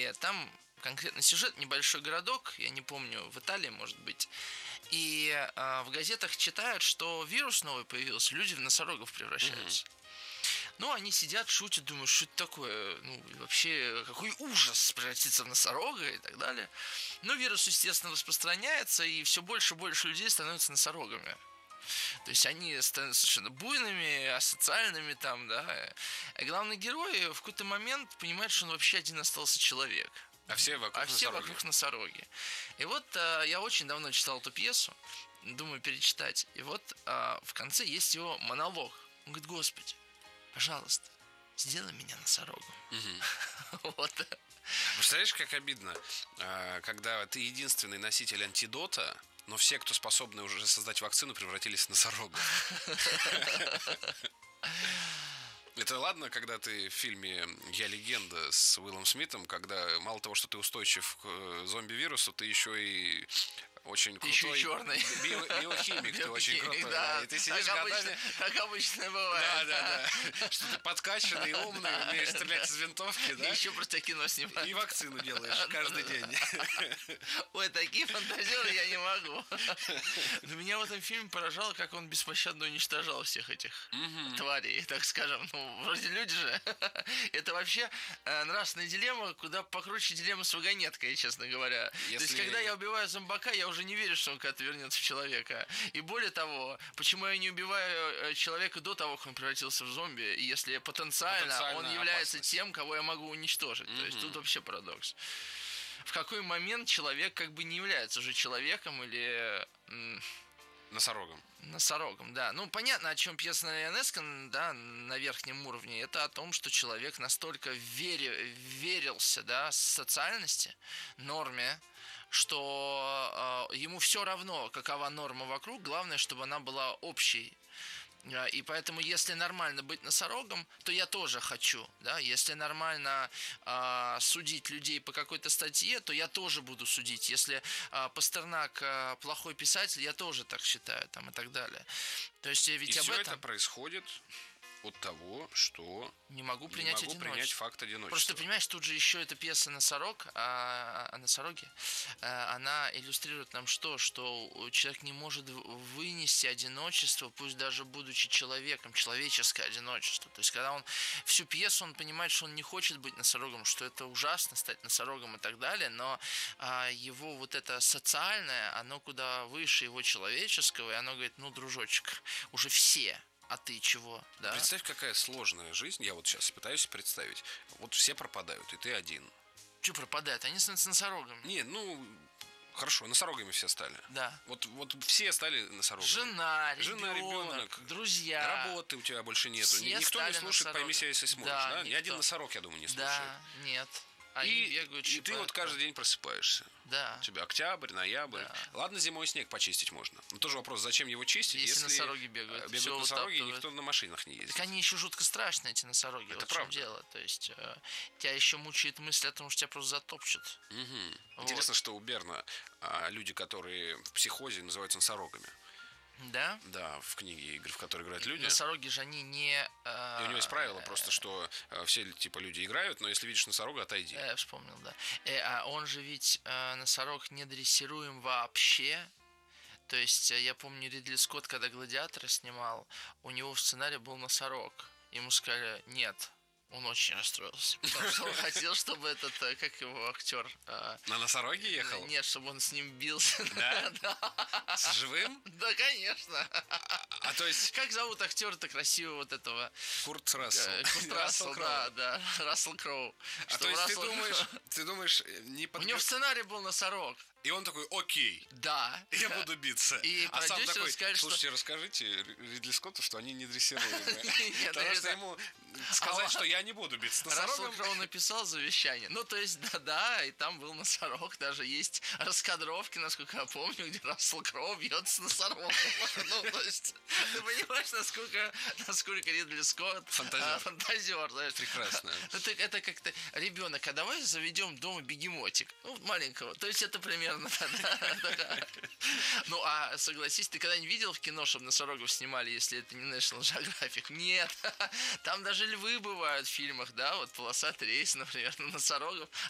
И там конкретный сюжет, небольшой городок, я не помню, в Италии, может быть. И в газетах читают, что вирус новый появился, люди в носорогов превращаются. Ну, они сидят, шутят, думают, что это такое, ну, вообще, какой ужас превратиться в носорога и так далее. Но вирус, естественно, распространяется, и все больше и больше людей становятся носорогами. То есть они становятся совершенно буйными, асоциальными там, да. И главный герой в какой-то момент понимает, что он вообще один остался человек. А все вокруг носороги. И вот я очень давно читал эту пьесу, думаю перечитать. И вот в конце есть его монолог. Он говорит: Господи, пожалуйста, сделай меня носорогом. Вот. Представляешь, как обидно, когда ты единственный носитель антидота, но все, кто способны уже создать вакцину, превратились в носорогов. Это ладно, когда ты в фильме «Я легенда» с Уиллом Смитом, когда мало того, что ты устойчив к зомби-вирусу, ты еще и очень крутой еще черный биохимик, ты очень крутой. Да, и ты сидишь годами... Так обычно бывает. Да. Что ты подкачанный, умный, умеешь стрелять из винтовки, да? И еще просто кино снимаешь. И вакцину делаешь каждый день. Ой, такие фантазеры я не могу. Но меня в этом фильме поражало, как он беспощадно уничтожал всех этих тварей, так скажем. Ну, вроде люди же. Это вообще нравственная дилемма, куда покруче дилемма с вагонеткой, честно говоря. То есть, когда я убиваю зомбака, я уже не верю, что он когда-то вернется в человека. И более того, почему я не убиваю человека до того, как он превратился в зомби, если потенциально он является тем, кого я могу уничтожить. То есть тут вообще парадокс. В какой момент человек как бы не является уже человеком или... Носорогом, да. Ну, понятно, о чем пьеса Ионеско, да, на верхнем уровне. Это о том, что человек настолько верился, да, социальности, норме, что ему все равно, какова норма вокруг, главное, чтобы она была общей. И поэтому, если нормально быть носорогом, то я тоже хочу, да. Если нормально судить людей по какой-то статье, то я тоже буду судить. Если Пастернак плохой писатель, я тоже так считаю, там, и так далее. То есть ведь и об все этом... это происходит от того, что не могу принять факт одиночества. Просто, понимаешь, тут же еще эта пьеса «Носорог», о носороге, она иллюстрирует нам что человек не может вынести одиночество, пусть даже будучи человеком, человеческое одиночество. То есть, когда он всю пьесу, он понимает, что он не хочет быть носорогом, что это ужасно стать носорогом и так далее, но его вот это социальное, оно куда выше его человеческого, и оно говорит: ну, дружочек, уже все. А ты чего? Да? Представь, какая сложная жизнь. Я вот сейчас пытаюсь представить. Вот все пропадают, и ты один. Что пропадает? Они становятся носорогами. Не, ну, хорошо, носорогами все стали. Да. Вот все стали носорогами. Жена, ребенок, друзья. Работы у тебя больше нету. Все Никто не слушает носорогами. «Пойми себя, если сможешь». Да? Ни один носорог, я думаю, не слушает. Да, нет. Они бегают, и ты вот каждый день просыпаешься. Да. У тебя октябрь, ноябрь. Да. Ладно, зимой снег почистить можно. Но тоже вопрос, зачем его чистить, если носороги бегают. Бегают носороги, и никто на машинах не ездит. Так они еще жутко страшные, эти носороги. Это вот правда. В чем дело. То есть тебя еще мучает мысль о том, что тебя просто затопчут. Вот. Интересно, что у Берна люди, которые в психозе, называются носорогами. Да? Да, в книге игр, в которой играют люди. Носороги же они не... И у него есть правило просто, что все типа люди играют, но если видишь носорога, отойди. Я вспомнил, да. А он же ведь, носорог, не дрессируем вообще. То есть, я помню, Ридли Скотт, когда «Гладиатора» снимал, у него в сценарии был носорог. Ему сказали: нет. Он очень расстроился, потому что он хотел, чтобы этот, как его актер... На носороге ехал? Нет, чтобы он с ним бился. Да? Да. С живым? Да, конечно. А то есть... Как зовут актера-то красивого вот этого? Курт Рассел. Курт Рассел, да. Рассел Кроу. А то есть ты думаешь... У него в сценарии был носорог. И он такой: окей, да, я буду биться. И а сам такой: сказали, слушайте, расскажите Ридли Скотту, что они не дрессируемые. Потому что ему сказать, что я не буду биться носорогом. Рассел Кроу написал завещание. Ну, то есть, да, и там был носорог. Даже есть раскадровки, насколько я помню, где Рассел Кроу бьется с носорогом. Ну, то есть, ты понимаешь, насколько Ридли Скотт фантазер. Прекрасно. Это как-то: ребенок, а давай заведем дома бегемотик. Ну, маленького. То есть, это примерно. Ну, а согласись, ты когда-нибудь видел в кино, чтобы носорогов снимали, если это не National Geographic? Нет. Там даже львы бывают в фильмах, да, вот «Полосатый рейс», например, на носорогов.